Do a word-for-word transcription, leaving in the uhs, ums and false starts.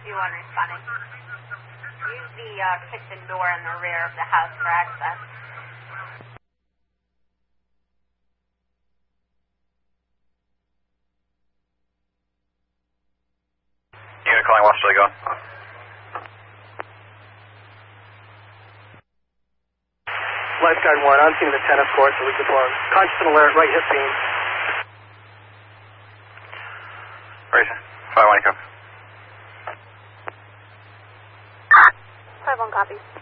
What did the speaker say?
two one responding. Use the uh, kitchen door in the rear of the house for access. Unit calling Westerly, go. Lifeguard one, on scene of the tennis court, so we can form. Constant alert, right hip beam. Racing. five one, come. five one, copy.